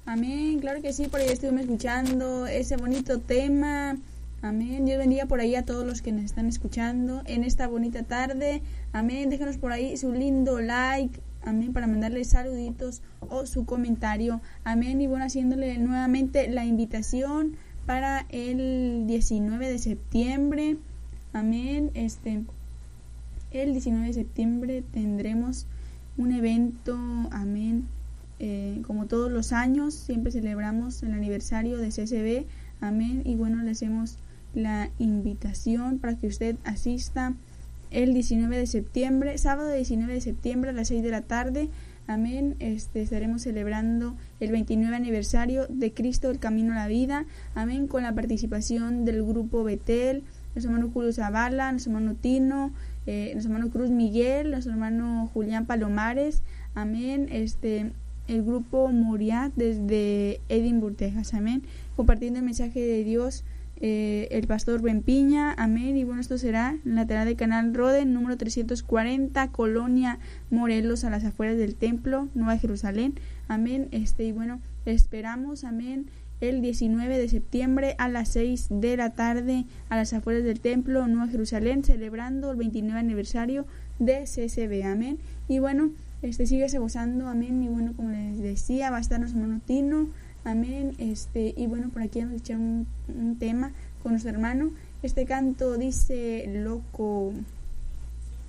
Amén, claro que sí, por ahí estuvimos escuchando ese bonito tema. Amén, Dios bendiga por ahí a todos los que nos están escuchando en esta bonita tarde. Amén, déjanos por ahí su lindo like. Amén, para mandarle saluditos o su comentario. Amén, y bueno, haciéndole nuevamente la invitación para el 19 de septiembre. Amén, el 19 de septiembre tendremos un evento, amén, como todos los años, siempre celebramos el aniversario de CCB, amén, y bueno, le hacemos la invitación para que usted asista el 19 de septiembre, sábado 19 de septiembre a las 6 de la tarde, amén, estaremos celebrando el 29 aniversario de Cristo, el Camino a la Vida, amén, con la participación del grupo Betel, nuestro hermano Julio Zavala, nuestro hermano Tino, nuestro hermano Cruz Miguel, nuestro hermano Julián Palomares, amén, el grupo Moriah desde Edimburgo, Texas, amén, compartiendo el mensaje de Dios, el pastor Ben Piña, amén, y bueno, esto será en la lateral de Canal Roden, número 340, Colonia Morelos, a las afueras del Templo, Nueva Jerusalén, amén, y bueno, esperamos, amén, el 19 de septiembre a las 6 de la tarde a las afueras del Templo, Nueva Jerusalén, celebrando el 29 aniversario de CCB, amén, y bueno, síguese gozando, amén, y bueno, como les decía, va a estar nuestro hermano Tino, amén, y bueno, por aquí vamos a echar un tema con nuestro hermano. Este canto dice: loco.